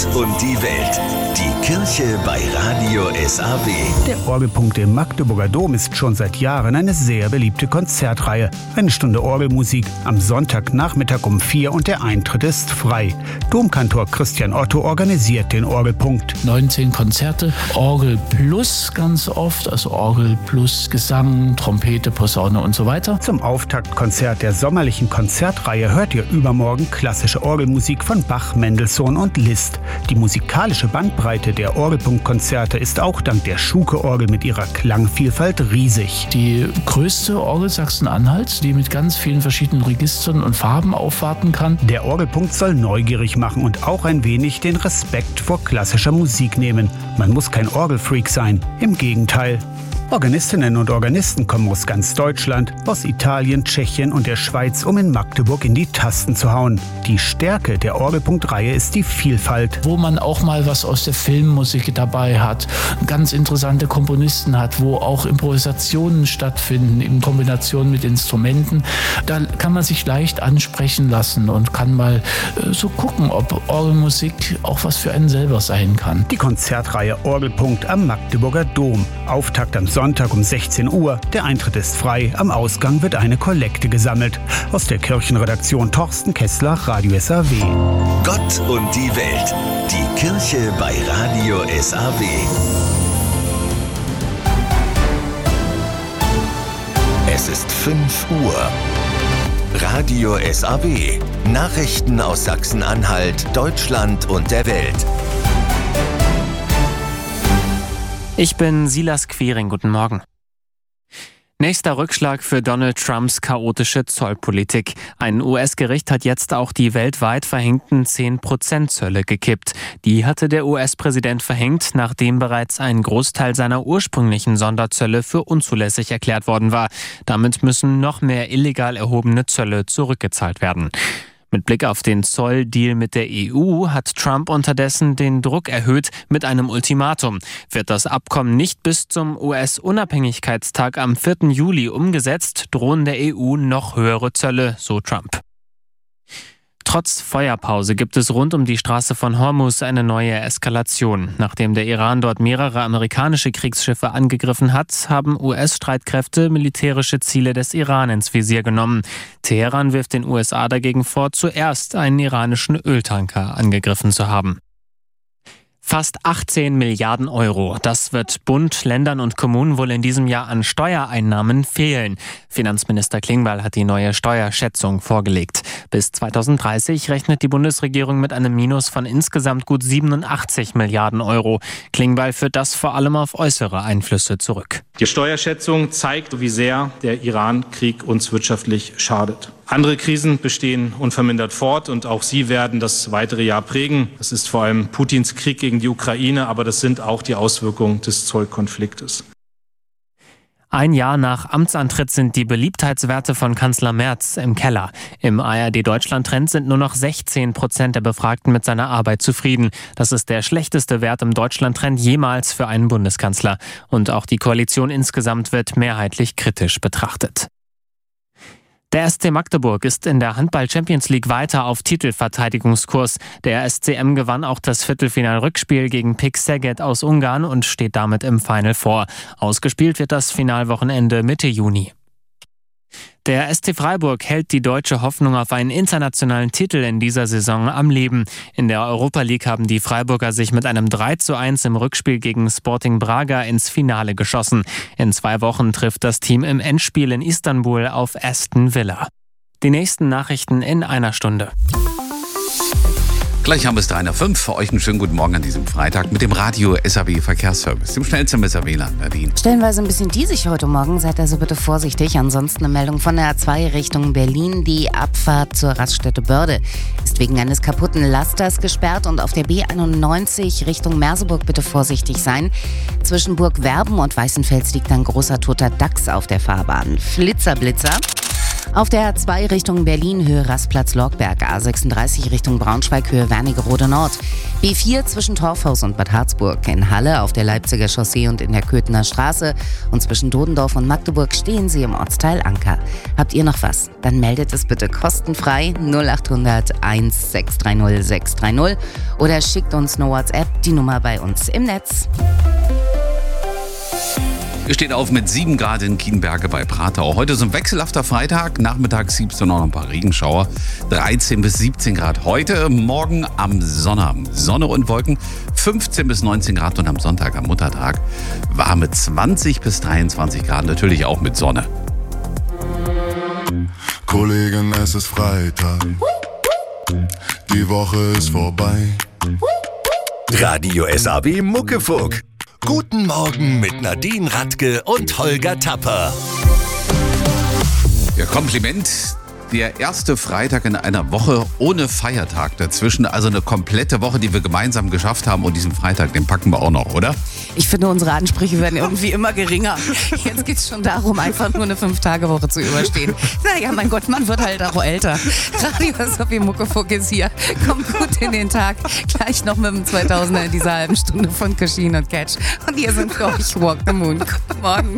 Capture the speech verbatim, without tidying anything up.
und die Welt. Die Kirche bei Radio S A W. Der Orgelpunkt im Magdeburger Dom ist schon seit Jahren eine sehr beliebte Konzertreihe. Eine Stunde Orgelmusik am Sonntagnachmittag um vier und der Eintritt ist frei. Domkantor Christian Otto organisiert den Orgelpunkt. neunzehn Konzerte, Orgel plus ganz oft, also Orgel plus Gesang, Trompete, Posaune und so weiter. Zum Auftaktkonzert der sommerlichen Konzertreihe hört ihr übermorgen klassische Orgelmusik von Bach, Mendelssohn und Liszt. Die musikalische Bandbreite der Orgelpunktkonzerte ist auch dank der Schuke-Orgel mit ihrer Klangvielfalt riesig. Die größte Orgel Sachsen-Anhalts, die mit ganz vielen verschiedenen Registern und Farben aufwarten kann. Der Orgelpunkt soll neugierig machen und auch ein wenig den Respekt vor klassischer Musik nehmen. Man muss kein Orgelfreak sein, im Gegenteil. Organistinnen und Organisten kommen aus ganz Deutschland, aus Italien, Tschechien und der Schweiz, um in Magdeburg in die Tasten zu hauen. Die Stärke der Orgelpunktreihe ist die Vielfalt. Wo man auch mal was aus der Filmmusik dabei hat, ganz interessante Komponisten hat, wo auch Improvisationen stattfinden in Kombination mit Instrumenten. Da kann man sich leicht ansprechen lassen und kann mal äh, so gucken, ob Orgelmusik auch was für einen selber sein kann. Die Konzertreihe Orgelpunkt am Magdeburger Dom. Auftakt am Sonntag um sechzehn Uhr. Der Eintritt ist frei. Am Ausgang wird eine Kollekte gesammelt. Aus der Kirchenredaktion Thorsten Kessler, Radio S A W. Gott und die Welt. Die Kirche bei Radio S A W. Es ist fünf Uhr. Radio S A W. Nachrichten aus Sachsen-Anhalt, Deutschland und der Welt. Ich bin Silas Quiring, guten Morgen. Nächster Rückschlag für Donald Trumps chaotische Zollpolitik. Ein U S-Gericht hat jetzt auch die weltweit verhängten zehn Prozent Zölle gekippt. Die hatte der U S-Präsident verhängt, nachdem bereits ein Großteil seiner ursprünglichen Sonderzölle für unzulässig erklärt worden war. Damit müssen noch mehr illegal erhobene Zölle zurückgezahlt werden. Mit Blick auf den Zolldeal mit der E U hat Trump unterdessen den Druck erhöht mit einem Ultimatum. Wird das Abkommen nicht bis zum U S-Unabhängigkeitstag am vierten Juli umgesetzt, drohen der E U noch höhere Zölle, so Trump. Trotz Feuerpause gibt es rund um die Straße von Hormuz eine neue Eskalation. Nachdem der Iran dort mehrere amerikanische Kriegsschiffe angegriffen hat, haben U S-Streitkräfte militärische Ziele des Iran ins Visier genommen. Teheran wirft den U S A dagegen vor, zuerst einen iranischen Öltanker angegriffen zu haben. Fast achtzehn Milliarden Euro. Das wird Bund, Ländern und Kommunen wohl in diesem Jahr an Steuereinnahmen fehlen. Finanzminister Klingbeil hat die neue Steuerschätzung vorgelegt. Bis zweitausenddreißig rechnet die Bundesregierung mit einem Minus von insgesamt gut siebenundachtzig Milliarden Euro. Klingbeil führt das vor allem auf äußere Einflüsse zurück. Die Steuerschätzung zeigt, wie sehr der Iran-Krieg uns wirtschaftlich schadet. Andere Krisen bestehen unvermindert fort und auch sie werden das weitere Jahr prägen. Das ist vor allem Putins Krieg gegen die Ukraine, aber das sind auch die Auswirkungen des Zollkonfliktes. Ein Jahr nach Amtsantritt sind die Beliebtheitswerte von Kanzler Merz im Keller. Im A R D-Deutschland-Trend sind nur noch sechzehn Prozent der Befragten mit seiner Arbeit zufrieden. Das ist der schlechteste Wert im Deutschland-Trend jemals für einen Bundeskanzler. Und auch die Koalition insgesamt wird mehrheitlich kritisch betrachtet. Der S C Magdeburg ist in der Handball-Champions League weiter auf Titelverteidigungskurs. Der S C M gewann auch das Viertelfinal-Rückspiel gegen Pik Szeged aus Ungarn und steht damit im Final Four. Ausgespielt wird das Finalwochenende Mitte Juni. Der S C Freiburg hält die deutsche Hoffnung auf einen internationalen Titel in dieser Saison am Leben. In der Europa League haben die Freiburger sich mit einem drei zu eins im Rückspiel gegen Sporting Braga ins Finale geschossen. In zwei Wochen trifft das Team im Endspiel in Istanbul auf Aston Villa. Die nächsten Nachrichten in einer Stunde. Gleich haben wir es drei nach fünf. Für euch einen schönen guten Morgen an diesem Freitag mit dem Radio S A W Verkehrsservice, dem schnellsten S A W-Land, Nadine. Stellenweise ein bisschen diesig heute Morgen, seid also bitte vorsichtig. Ansonsten eine Meldung von der A zwei Richtung Berlin. Die Abfahrt zur Raststätte Börde ist wegen eines kaputten Lasters gesperrt und auf der B einundneunzig Richtung Merseburg bitte vorsichtig sein. Zwischen Burg Werben und Weißenfels liegt ein großer toter Dachs auf der Fahrbahn. Flitzer, Blitzer. Auf der A zwei Richtung Berlin, Höhe Rastplatz-Lorgberg, A sechsunddreißig Richtung Braunschweig, Höhe Wernigerode Nord. B vier zwischen Torfhaus und Bad Harzburg. In Halle auf der Leipziger Chaussee und in der Köthener Straße. Und zwischen Dodendorf und Magdeburg stehen Sie im Ortsteil Anker. Habt ihr noch was? Dann meldet es bitte kostenfrei null acht hundert eins sechs drei null sechs drei null oder schickt uns eine WhatsApp, die Nummer bei uns im Netz. Wir stehen auf mit sieben Grad in Kienberge bei Pratau. Heute ist ein wechselhafter Freitag. Nachmittags gibt es dann noch ein paar Regenschauer. dreizehn bis siebzehn Grad heute. Morgen am Sonnabend Sonne und Wolken. fünfzehn bis neunzehn Grad. Und am Sonntag, am Muttertag, warme zwanzig bis dreiundzwanzig Grad. Natürlich auch mit Sonne. Kollegen, es ist Freitag. Die Woche ist vorbei. Radio S A B Muckefuck. Guten Morgen mit Nadine Radke und Holger Tapper. Ja, Kompliment. Der erste Freitag in einer Woche ohne Feiertag dazwischen. Also eine komplette Woche, die wir gemeinsam geschafft haben. Und diesen Freitag, den packen wir auch noch, oder? Ich finde, unsere Ansprüche werden irgendwie immer geringer. Jetzt geht es schon darum, einfach nur eine Fünf-Tage-Woche zu überstehen. Naja, mein Gott, man wird halt auch älter. Radio S A B Muckefuck ist hier. Kommt gut in den Tag. Gleich noch mit dem zweitausender in dieser halben Stunde von Cushing und Catch. Und hier sind für euch Walk the Moon. Guten Morgen.